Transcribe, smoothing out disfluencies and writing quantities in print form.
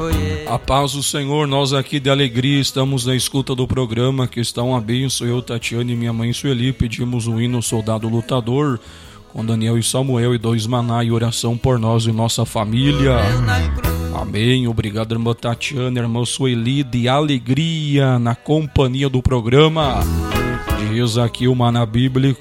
A paz do Senhor, nós aqui de alegria estamos na escuta do programa, que está uma bênção. Eu, Tatiana e minha mãe Sueli pedimos o hino Soldado Lutador, com Daniel e Samuel e 2 Maná, e oração por nós e nossa família. Amém. Obrigado, irmã Tatiana, irmã Sueli, de alegria na companhia do programa. Diz aqui o maná bíblico